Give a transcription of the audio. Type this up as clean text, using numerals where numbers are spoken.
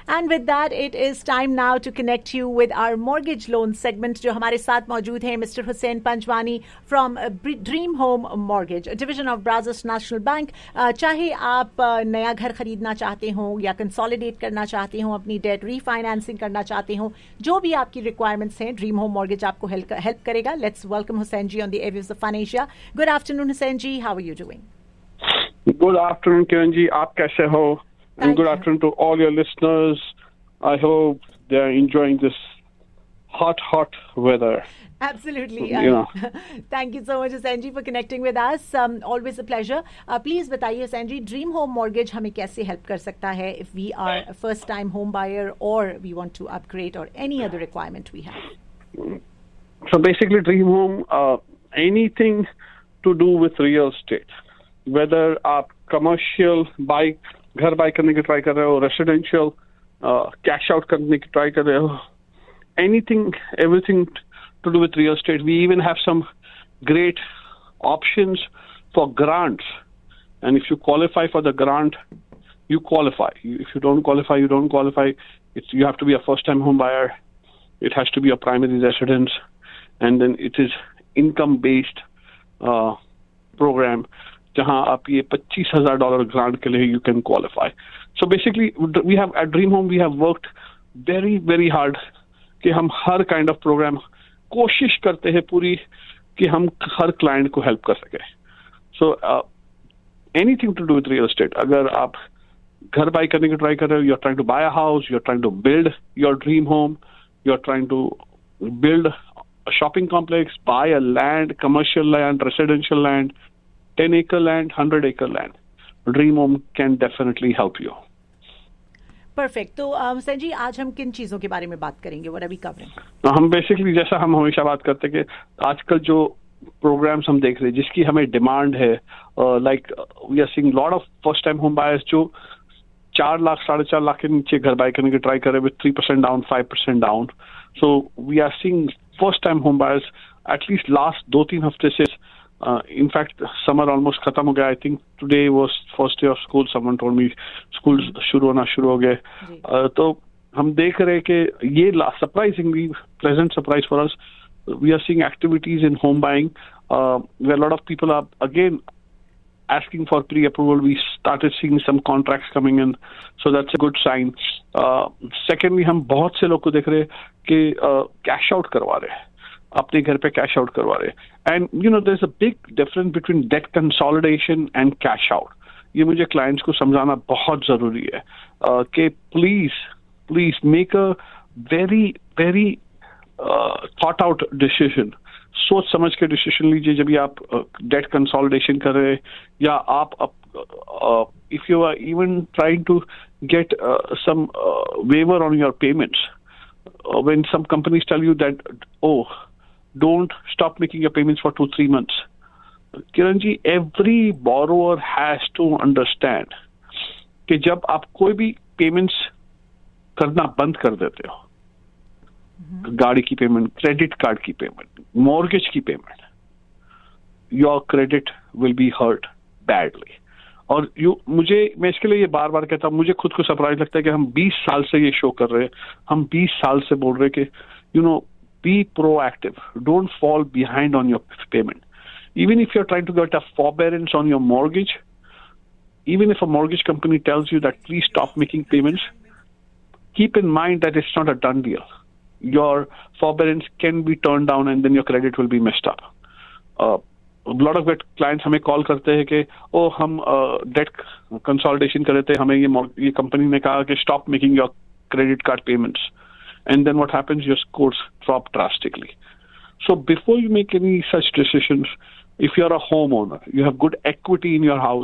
And with that, it is time now to connect you with our mortgage loan segment, जो हमारे साथ मौजूद हैं Mr. Hussain Panjwani from Dream Home Mortgage, a division of Brazos National Bank. चाहे आप नया घर खरीदना चाहते हो या कंसोलिडेट करना चाहते हो, अपनी डेट रीफाइनेंसिंग करना चाहते हो, जो भी आपकी रिक्वायरमेंट्स हैं, ड्रीम होम मॉर्गेज आपको हेल्प करेगा. Let's welcome Hussain ji on the airwaves of fun Asia. Good afternoon Hussain ji, how are you doing? Good afternoon, Kiran ji. आप कैसे हो? And good afternoon to all your listeners. I hope they are enjoying this hot weather. Absolutely. Thank you so much, Hussain ji, for connecting with us. Always a pleasure. Please बताइए Hussain ji, Dream Home Mortgage हमें कैसे help कर सकता है if we are a first-time home buyer or we want to upgrade or any other requirement we have? So basically, Dream Home, anything to do with real estate. Whether आप commercial घर buy करने की try कर रहे हो, residential cash out करने की try कर रहे हो, everything to do with real estate. We even have some great options for grants, and if you qualify for the grant, you qualify. If you don't qualify, you don't qualify. You have to be a first-time home buyer. It has to be a primary residence, and then it is income-based program. जहाँ आप ये $25,000 grant के लिए you can qualify. So basically, we have at Dream Home we have worked very very hard कि हम हर kind of program कोशिश करते हैं पूरी कि हम हर client को help कर सके. So anything to do with real estate. अगर आप घर buy करने की try कर रहे हो, you're trying to buy a house, you're trying to build your dream home, you're trying to build a shopping complex, buy a land, commercial land, residential land, 10-acre land, 100-acre land. Dream Home can definitely help you. Perfect. तो हुसैन जी, आज हम किन चीज़ों के बारे में बात करेंगे? What are we covering? हम बेसिकली जैसा हम हमेशा बात करते हैं कि आजकल जो प्रोग्राम्स हम देख रहे हैं जिसकी हमें डिमांड है, like we are seeing lot of first time home buyers जो 4 लाख 4.5 लाख के नीचे घर बाय करने की ट्राई कर रहे हैं with 3% down, 5% down. So we are seeing first time home buyers at least last 2-3 हफ्ते से. In fact, summer almost खत्म हो गया. I think today was first day of school. Someone told me schools शुरू हो गए. तो हम देख रहे हैं कि ये surprisingly pleasant surprise for us. We are seeing activities in home buying where a lot of people are again asking for pre-approval. We started seeing some contracts coming in, so that's a good sign. Secondly, हम बहुत से लोग को देख रहे हैं कि cash out करवा रहे हैं, अपने घर पे कैश आउट करवा रहे. And you know there is a big difference between date consolidation and cash out. ये मुझे क्लाइंट्स को समझाना बहुत जरूरी है कि please make a very very thought out decision. सोच समझ के डिसीजन लीजिए जब भी आप डेट कंसोलिडेशन कर रहे हैं या आप if you are even trying to get some waiver on your payments. When some companies tell you that, don't stop making your payments for 2-3 months. Kiran ji, every borrower has to understand कि जब आप कोई भी payments करना बंद कर देते हो, गाड़ी की पेमेंट, क्रेडिट कार्ड की पेमेंट, मॉर्गेज की payment, your credit will be hurt badly. और मैं इसके लिए ये बार बार कहता हूँ, मुझे खुद को सरप्राइज लगता है कि हम 20 साल से ये शो कर रहे हैं. हम 20 साल से बोल रहे हैं कि be proactive. Don't fall behind on your payment. Even if you're trying to get a forbearance on your mortgage, even if a mortgage company tells you that please stop making payments, keep in mind that it's not a done deal. Your forbearance can be turned down and then your credit will be messed up. A lot of clients हमें call करते हैं कि हम date consolidation कर रहे थे, हमें ये कंपनी ने कहा कि stop making your credit card payments, and then what happens, your scores drop drastically. So before you make any such decisions, if you're a homeowner, you have good equity in your house,